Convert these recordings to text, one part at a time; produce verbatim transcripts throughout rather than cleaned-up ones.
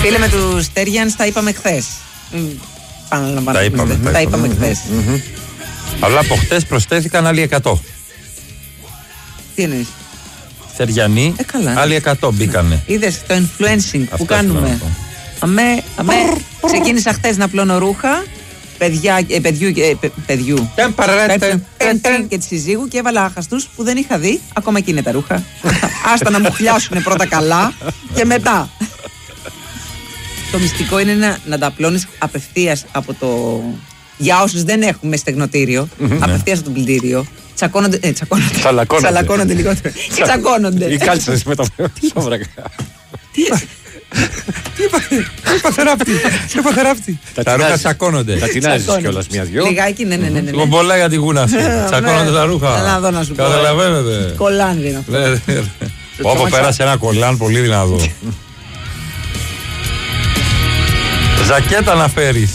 Φίλε, με τους Στέριανς τα είπαμε χθες. Τα είπαμε, τα είπαμε χθες. Αλλά από χθες προσθέθηκαν άλλοι εκατό. Τι εννοείς? Στεριανοί, ε, άλλοι εκατό μπήκανε. Είδες το influencing που κάνουμε. Αμέ, αμέ, ξεκίνησα χθες να πλώνω ρούχα. Παιδιά, ε, παιδιού, ε, παι, παιδιού. Και τη συζύγου και έβαλα άχαστους που δεν είχα δει. Ακόμα εκεί είναι τα ρούχα. Άστα να μου χλιάσουν πρώτα καλά και μετά. Το μυστικό είναι να, να τα πλώνεις απευθείας από το... Για όσους δεν έχουμε στεγνοτήριο, απευθείας από το πλυντήριο. Τσακώνονται. Ε, τσακώνονται. Τσαλακώνονται. Τσαλακώνονται λιγότερο. Και τσακώνονται. Οι κάλτσες με τα σόβρακα. Τι είπα θεράπτη. Είπα θεράπτη. Τα ρούχα τσακώνονται. Τα τεινάζεις κιόλας μια-δυο. Λιγάκι, ναι, ναι, ναι. Πολλά για τη γούνα αυτή. Τσακώνονται τα ρούχα. Να δω να σου πω. Καταλαβαίνετε. Κολάν είναι αυτό. Όπου πέρασε ένα κολάν πολύ δυνατό. Ζακέτα να φέρεις.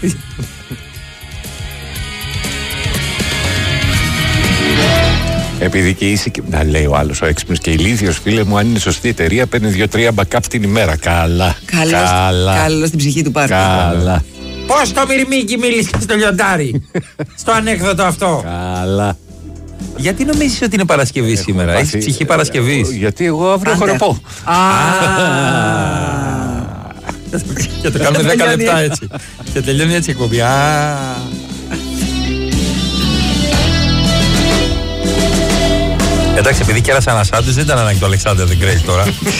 Επειδή και είσαι, να λέει ο άλλος ο έξυπνος και ηλίθιος, φίλε μου, αν είναι σωστή εταιρεία, παίρνει δύο-τρία backup την ημέρα. Καλά. Καλά. Καλό στην ψυχή του πάρκου. Καλά. Πώς το μυρμήγκι μίλησε στο λιοντάρι, στο ανέκδοτο αυτό. Καλά. Γιατί νομίζεις ότι είναι Παρασκευή Έχω σήμερα, πάθει... έχεις ψυχή Παρασκευής? Γιατί εγώ αύριο έχω να πω. Και το κάνουμε δέκα λεπτά έτσι. Και τελειώνει έτσι η εκπομπή. Εντάξει, επειδή κέρασα ένα σάντουιτς, δεν ήταν ανάγκη το Alexander the Great τώρα.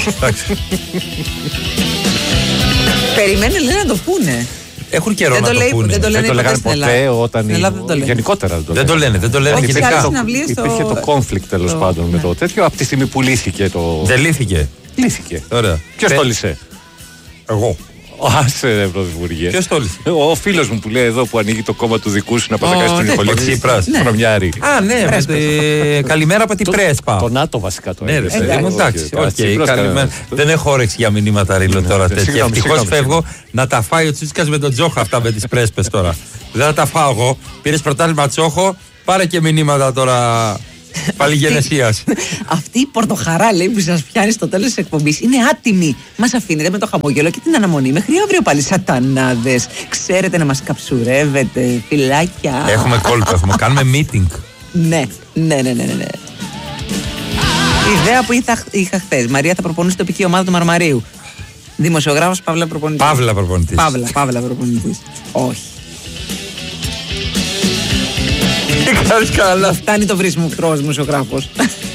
Περιμένει, λέει, να το πούνε. Έχουν καιρό να το πούνε. Δεν το λένε ποτέ όταν. Γενικότερα δεν το λένε. Δεν το λένε γενικά. Υπήρχε το conflict τέλος πάντων με το τέτοιο από τη στιγμή που λύθηκε το. Δεν λύθηκε. Λύθηκε. Ωραία. Ποιος το λύσε? Εγώ. Άσε, Πρωθυπουργέ. Ποιος το λύσε? Ο φίλος μου που λέει εδώ που ανοίγει το κόμμα του δικού σου να πάει να κάνει την υπολείπη. Τσίπρας. Χρονιάρη. Α, ναι, καλημέρα από την Πρέσπα. Το ΝΑΤΟ βασικά το έδωσε. Εντάξει, δεν έχω όρεξη για μηνύματα ρίλο τώρα τέτοια. Ευτυχώς φεύγω να τα φάει ο Τσίτσικας με τον Τζόχο αυτά με τις Πρέσπες τώρα. Δεν θα τα φάω εγώ. Πήρες πρωτάθλημα Τσόχο, πάρε και μηνύματα τώρα. Πάλι γενεσίας. Αυτή η πορτοχαρά, λέει, που σας πιάνει στο τέλος της εκπομπής είναι άτιμη. Μας αφήνετε με το χαμόγελο και την αναμονή μέχρι αύριο πάλι, σατανάδες. Ξέρετε να μας καψουρεύετε, φυλάκια. Έχουμε κόλπο, έχουμε. Κάνουμε meeting. Ναι, ναι, ναι, ναι, ναι. Η ιδέα που είχα, είχα χθες. Μαρία θα προπονήσει τοπική ομάδα του Μαρμαρίου. Δημοσιογράφος, Παύλα προπονητής. Παύλα προπονητής. Παύλα, Παύλα προπονητής. Όχι. Καλά. Φτάνει το βρίσιμο που τρώω δημοσιογράφος.